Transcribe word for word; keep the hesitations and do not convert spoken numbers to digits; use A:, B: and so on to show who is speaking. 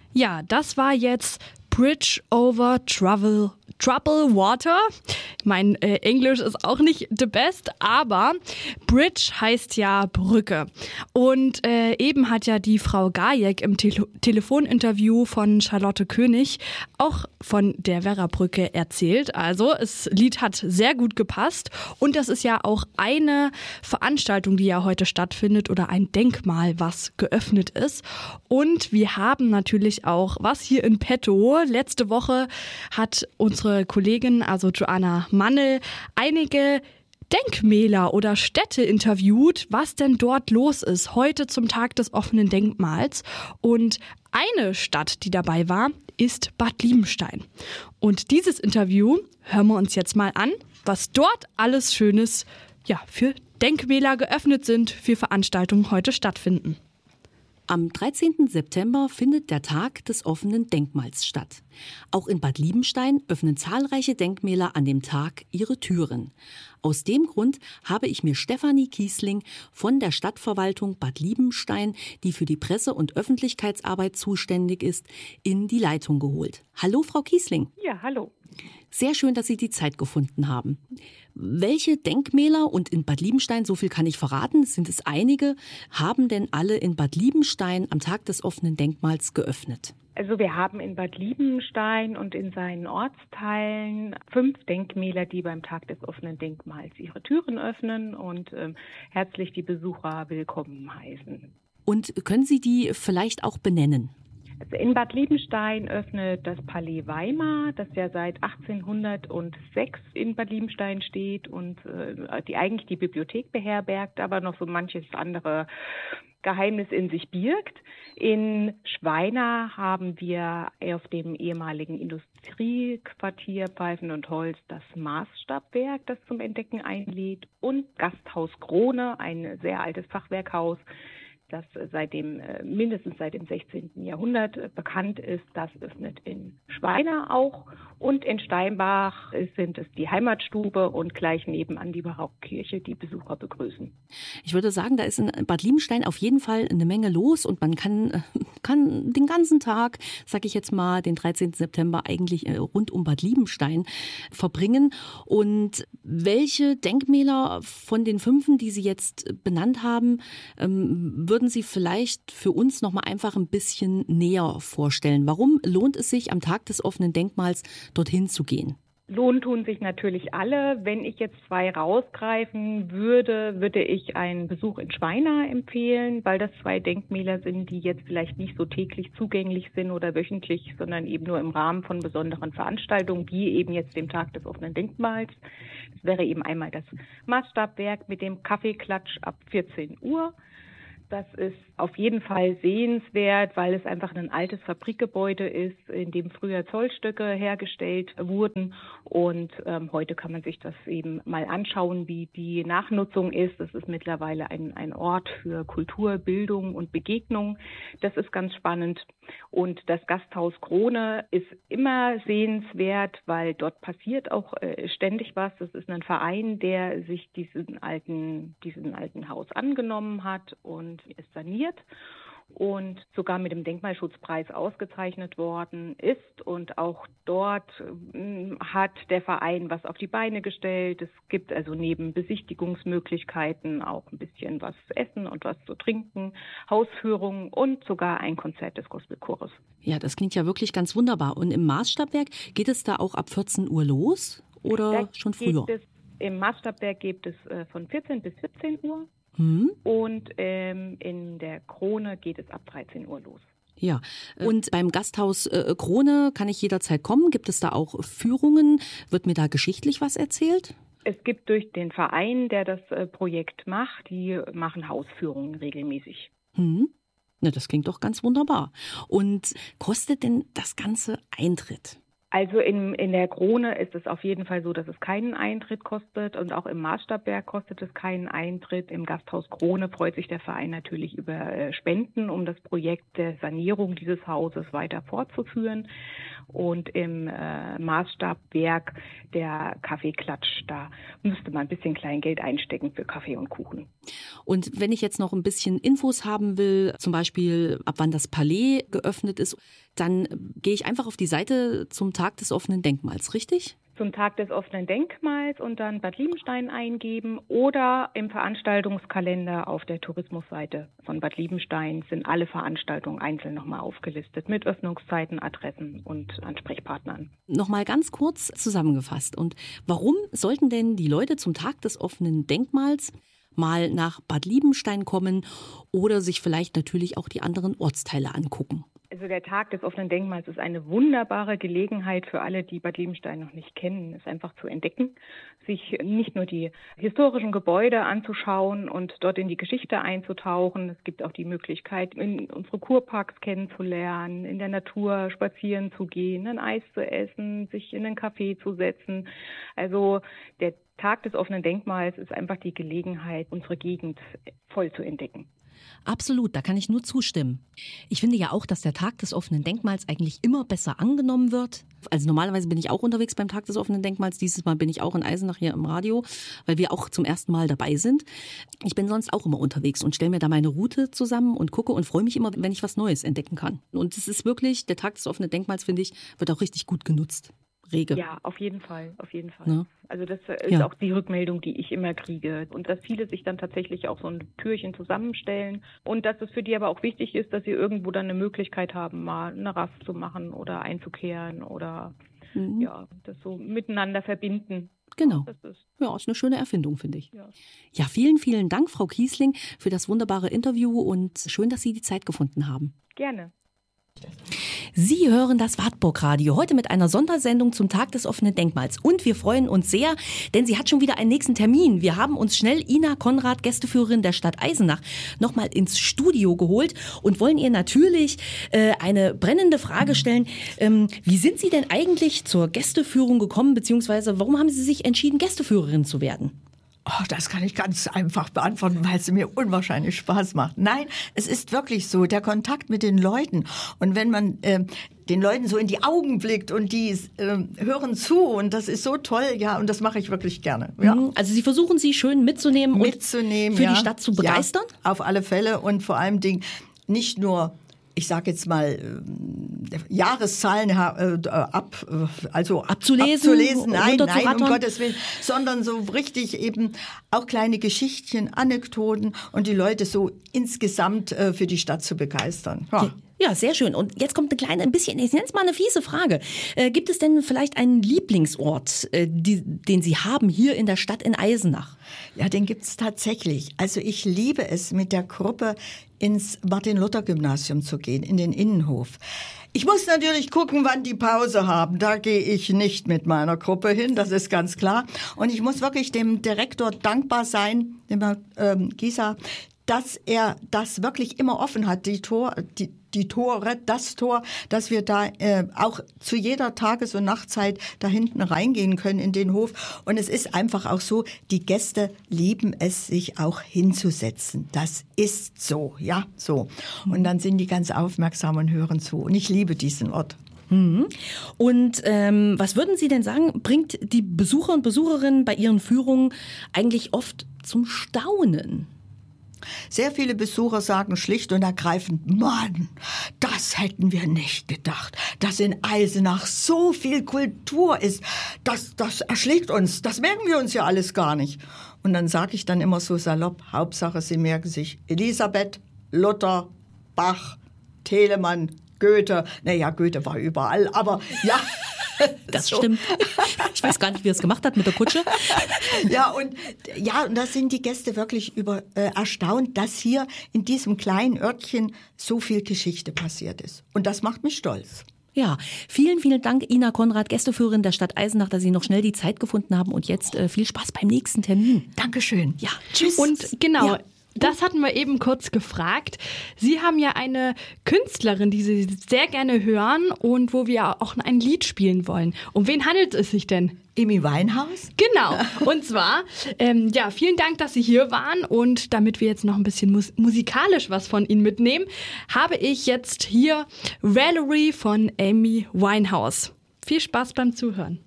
A: Ja, das war jetzt Bridge over Trouble, Trouble Water. Mein äh, Englisch ist auch nicht the best, aber Bridge heißt ja Brücke. Und äh, eben hat ja die Frau Gajek im Tele- Telefoninterview von Charlotte König auch von der Werrabrücke erzählt. Also das Lied hat sehr gut gepasst und das ist ja auch eine Veranstaltung, die ja heute stattfindet oder ein Denkmal, was geöffnet ist. Und wir haben natürlich auch was hier in petto. Letzte Woche hat unsere Kollegin, also Joanna Mannel, einige Denkmäler oder Städte interviewt, was denn dort los ist, heute zum Tag des offenen Denkmals. Und eine Stadt, die dabei war, ist Bad Liebenstein. Und dieses Interview hören wir uns jetzt mal an, was dort alles Schönes ja, für Denkmäler geöffnet sind, für Veranstaltungen heute stattfinden.
B: Am dreizehnten September findet der Tag des offenen Denkmals statt. Auch in Bad Liebenstein öffnen zahlreiche Denkmäler an dem Tag ihre Türen. Aus dem Grund habe ich mir Stefanie Kiesling von der Stadtverwaltung Bad Liebenstein, die für die Presse- und Öffentlichkeitsarbeit zuständig ist, in die Leitung geholt. Hallo, Frau Kiesling.
C: Ja, hallo.
B: Sehr schön, dass Sie die Zeit gefunden haben. Welche Denkmäler, und in Bad Liebenstein, so viel kann ich verraten, sind es einige, haben denn alle in Bad Liebenstein am Tag des offenen Denkmals geöffnet?
C: Also wir haben in Bad Liebenstein und in seinen Ortsteilen fünf Denkmäler, die beim Tag des offenen Denkmals ihre Türen öffnen und äh, herzlich die Besucher willkommen heißen.
B: Und können Sie die vielleicht auch benennen?
C: Also in Bad Liebenstein öffnet das Palais Weimar, das ja seit achtzehnhundertsechs in Bad Liebenstein steht und äh, die eigentlich die Bibliothek beherbergt, aber noch so manches andere Geheimnis in sich birgt. In Schweina haben wir auf dem ehemaligen Industriequartier Pfeifen und Holz das Maßstabwerk, das zum Entdecken einlädt, und Gasthaus Krone, ein sehr altes Fachwerkhaus, das seit dem, mindestens seit dem sechzehnten Jahrhundert bekannt ist. Das öffnet in Schweina auch. Und in Steinbach sind es die Heimatstube und gleich nebenan die Barockkirche, die Besucher begrüßen.
B: Ich würde sagen, da ist in Bad Liebenstein auf jeden Fall eine Menge los und man kann, kann den ganzen Tag, sag ich jetzt mal, den dreizehnten September eigentlich rund um Bad Liebenstein verbringen. Und welche Denkmäler von den fünfen, die Sie jetzt benannt haben, würden Sie vielleicht für uns noch mal einfach ein bisschen näher vorstellen? Warum lohnt es sich, am Tag des offenen Denkmals dorthin zu gehen?
C: Lohn tun sich natürlich alle. Wenn ich jetzt zwei rausgreifen würde, würde ich einen Besuch in Schweina empfehlen, weil das zwei Denkmäler sind, die jetzt vielleicht nicht so täglich zugänglich sind oder wöchentlich, sondern eben nur im Rahmen von besonderen Veranstaltungen, wie eben jetzt dem Tag des offenen Denkmals. Das wäre eben einmal das Maßstabwerk mit dem Kaffeeklatsch ab vierzehn Uhr. Das ist auf jeden Fall sehenswert, weil es einfach ein altes Fabrikgebäude ist, in dem früher Zollstöcke hergestellt wurden. Und ähm, heute kann man sich das eben mal anschauen, wie die Nachnutzung ist. Das ist mittlerweile ein, ein Ort für Kultur, Bildung und Begegnung. Das ist ganz spannend. Und das Gasthaus Krone ist immer sehenswert, weil dort passiert auch äh, ständig was. Das ist ein Verein, der sich diesen alten, diesen alten Haus angenommen hat und ist saniert und sogar mit dem Denkmalschutzpreis ausgezeichnet worden ist. Und auch dort äh, hat der Verein was auf die Beine gestellt. Es gibt also neben Besichtigungsmöglichkeiten auch ein bisschen was zu essen und was zu trinken, Hausführungen und sogar ein Konzert des Gospelchores.
B: Ja, das klingt ja wirklich ganz wunderbar. Und im Maßstabwerk, geht es da auch ab vierzehn Uhr los oder
C: da
B: schon früher?
C: Es, Im Maßstabwerk gibt es äh, von vierzehn bis siebzehn Uhr.
B: Hm.
C: Und ähm, in der Krone geht es ab dreizehn Uhr los.
B: Ja, und beim Gasthaus äh, Krone kann ich jederzeit kommen. Gibt es da auch Führungen? Wird mir da geschichtlich was erzählt?
C: Es gibt durch den Verein, der das äh, Projekt macht, die machen Hausführungen regelmäßig.
B: Hm. Na, das klingt doch ganz wunderbar. Und kostet denn das Ganze Eintritt?
C: Also in, in der Krone ist es auf jeden Fall so, dass es keinen Eintritt kostet und auch im Maßstabwerk kostet es keinen Eintritt. Im Gasthaus Krone freut sich der Verein natürlich über äh, Spenden, um das Projekt der Sanierung dieses Hauses weiter fortzuführen. Und im äh, Maßstabwerk der Kaffeeklatsch, da müsste man ein bisschen Kleingeld einstecken für Kaffee und Kuchen.
B: Und wenn ich jetzt noch ein bisschen Infos haben will, zum Beispiel ab wann das Palais geöffnet ist, dann gehe ich einfach auf die Seite zum Tag des offenen Denkmals, richtig?
C: Zum Tag des offenen Denkmals und dann Bad Liebenstein eingeben oder im Veranstaltungskalender auf der Tourismusseite von Bad Liebenstein sind alle Veranstaltungen einzeln nochmal aufgelistet mit Öffnungszeiten, Adressen und Ansprechpartnern.
B: Nochmal ganz kurz zusammengefasst. Und warum sollten denn die Leute zum Tag des offenen Denkmals mal nach Bad Liebenstein kommen oder sich vielleicht natürlich auch die anderen Ortsteile angucken?
C: Also der Tag des offenen Denkmals ist eine wunderbare Gelegenheit für alle, die Bad Liebenstein noch nicht kennen, es einfach zu entdecken, sich nicht nur die historischen Gebäude anzuschauen und dort in die Geschichte einzutauchen. Es gibt auch die Möglichkeit, in unsere Kurparks kennenzulernen, in der Natur spazieren zu gehen, ein Eis zu essen, sich in einen Café zu setzen. Also der Tag des offenen Denkmals ist einfach die Gelegenheit, unsere Gegend voll zu entdecken.
B: Absolut, da kann ich nur zustimmen. Ich finde ja auch, dass der Tag des offenen Denkmals eigentlich immer besser angenommen wird. Also normalerweise bin ich auch unterwegs beim Tag des offenen Denkmals. Dieses Mal bin ich auch in Eisenach hier im Radio, weil wir auch zum ersten Mal dabei sind. Ich bin sonst auch immer unterwegs und stelle mir da meine Route zusammen und gucke und freue mich immer, wenn ich was Neues entdecken kann. Und es ist wirklich, der Tag des offenen Denkmals, finde ich, wird auch richtig gut genutzt. Rege.
C: Ja, auf jeden Fall, auf jeden Fall.
B: Ne?
C: Also das ist
B: Ja.
C: auch die Rückmeldung, die ich immer kriege. Und dass viele sich dann tatsächlich auch so ein Türchen zusammenstellen. Und dass es für die aber auch wichtig ist, dass sie irgendwo dann eine Möglichkeit haben, mal eine Rast zu machen oder einzukehren oder
B: Mhm.
C: ja, das so miteinander verbinden.
B: Genau.
C: Das ist,
B: Ja, ist eine schöne Erfindung, finde ich.
C: ja.
B: Ja, vielen, vielen Dank, Frau Kiesling, für das wunderbare Interview und schön, dass Sie die Zeit gefunden haben.
C: Gerne.
B: Sie hören das Wartburg-Radio heute mit einer Sondersendung zum Tag des offenen Denkmals. Und wir freuen uns sehr, denn sie hat schon wieder einen nächsten Termin. Wir haben uns schnell Ina Konrad, Gästeführerin der Stadt Eisenach, nochmal ins Studio geholt und wollen ihr natürlich äh, eine brennende Frage stellen. Ähm, wie sind Sie denn eigentlich zur Gästeführung gekommen, beziehungsweise warum haben Sie sich entschieden, Gästeführerin zu werden?
D: Oh, das kann ich ganz einfach beantworten, weil es mir unwahrscheinlich Spaß macht. Nein, es ist wirklich so, der Kontakt mit den Leuten. Und wenn man äh, den Leuten so in die Augen blickt und die äh, hören zu und das ist so toll, ja, und das mache ich wirklich gerne. Ja.
B: Also Sie versuchen, sie schön mitzunehmen,
D: Mitzunehmen,
B: und für
D: ja.
B: die Stadt zu begeistern?
D: Ja, auf alle Fälle und vor allem Dingen nicht nur, ich sage jetzt mal, äh, Jahreszahlen äh, ab, äh, also
B: Abzulesen,
D: abzulesen. Nein, nein, um
B: runterzurattern?
D: Gottes Willen, sondern so richtig eben auch kleine Geschichtchen, Anekdoten und die Leute so insgesamt äh, für die Stadt zu begeistern. Ja.
B: Ja, sehr schön. Und jetzt kommt eine kleine, ein bisschen, ich nenne es mal eine fiese Frage. Äh, gibt es denn vielleicht einen Lieblingsort, äh, die, den Sie haben hier in der Stadt in Eisenach?
D: Ja, den gibt's tatsächlich. Also ich liebe es, mit der Gruppe ins Martin-Luther-Gymnasium zu gehen, in den Innenhof. Ich muss natürlich gucken, wann die Pause haben. Da gehe ich nicht mit meiner Gruppe hin, das ist ganz klar. Und ich muss wirklich dem Direktor dankbar sein, dem ähm, Gieser, dass er das wirklich immer offen hat, die Tor, die, die Tore, das Tor, dass wir da äh, auch zu jeder Tages- und Nachtzeit da hinten reingehen können in den Hof. Und es ist einfach auch so, die Gäste lieben es, sich auch hinzusetzen. Das ist so, ja, so. Und dann sind die ganz aufmerksam und hören zu. Und ich liebe diesen Ort.
B: Und ähm, was würden Sie denn sagen, bringt die Besucher und Besucherinnen bei ihren Führungen eigentlich oft zum Staunen?
D: Sehr viele Besucher sagen schlicht und ergreifend, Mann, das hätten wir nicht gedacht, dass in Eisenach so viel Kultur ist. Das, das erschlägt uns, das merken wir uns ja alles gar nicht. Und dann sage ich dann immer so salopp, Hauptsache, Sie merken sich Elisabeth, Luther, Bach, Telemann, Goethe. Naja, Goethe war überall, aber ja.
B: Das
D: so.
B: stimmt. Ich weiß gar nicht, wie er es gemacht hat mit der Kutsche.
D: Ja, und ja, und da sind die Gäste wirklich über äh, erstaunt, dass hier in diesem kleinen Örtchen so viel Geschichte passiert ist. Und das macht mich stolz.
B: Ja, vielen, vielen Dank, Ina Konrad, Gästeführerin der Stadt Eisenach, dass Sie noch schnell die Zeit gefunden haben und jetzt äh, viel Spaß beim nächsten Termin.
D: Dankeschön.
B: Ja, tschüss.
A: Und genau,
D: Ja.
A: Das hatten wir eben kurz gefragt. Sie haben ja eine Künstlerin, die Sie sehr gerne hören und wo wir auch ein Lied spielen wollen. Um wen handelt es sich denn?
D: Amy Winehouse?
A: Genau. Und zwar, ähm, ja, vielen Dank, dass Sie hier waren. Und damit wir jetzt noch ein bisschen mus- musikalisch was von Ihnen mitnehmen, habe ich jetzt hier Valerie von Amy Winehouse. Viel Spaß beim Zuhören.